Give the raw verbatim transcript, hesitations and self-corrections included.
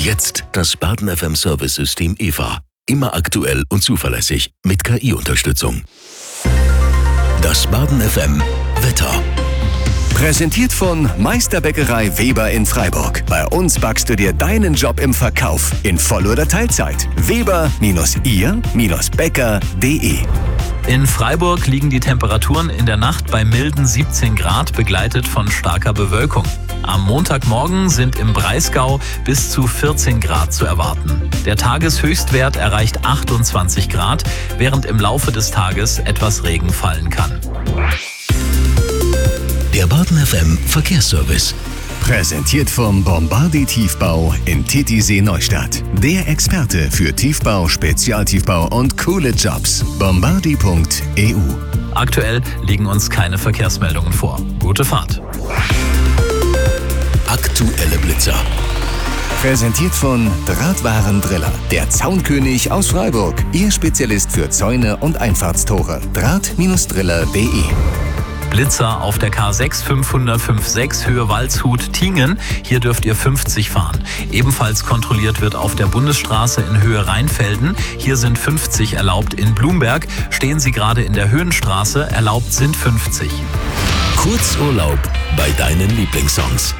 Jetzt das Baden F M Service-System E V A. Immer aktuell und zuverlässig mit K I-Unterstützung. Das Baden F M Wetter. Präsentiert von Meisterbäckerei Weber in Freiburg. Bei uns backst du dir deinen Job im Verkauf in Voll- oder Teilzeit. Weber ihr Bäcker punkt de. In Freiburg liegen die Temperaturen in der Nacht bei milden siebzehn Grad, begleitet von starker Bewölkung. Am Montagmorgen sind im Breisgau bis zu vierzehn Grad zu erwarten. Der Tageshöchstwert erreicht achtundzwanzig Grad, während im Laufe des Tages etwas Regen fallen kann. Der Baden F M Verkehrsservice. Präsentiert vom Bombardi Tiefbau in Titisee Neustadt. Der Experte für Tiefbau, Spezialtiefbau und coole Jobs. bombardi punkt e u. Aktuell liegen uns keine Verkehrsmeldungen vor. Gute Fahrt. Aktuelle Blitzer. Präsentiert von Drahtwarendriller. Der Zaunkönig aus Freiburg. Ihr Spezialist für Zäune und Einfahrtstore. Draht Driller punkt de. Blitzer auf der K sechs fünfhundertfünfundsechzig Höhe Waldshut-Tiengen. Hier dürft ihr fünfzig fahren. Ebenfalls kontrolliert wird auf der Bundesstraße in Höhe Rheinfelden. Hier sind fünfzig erlaubt. In Blumberg stehen Sie gerade in der Höhenstraße. Erlaubt sind fünfzig. Kurzurlaub bei deinen Lieblingssongs.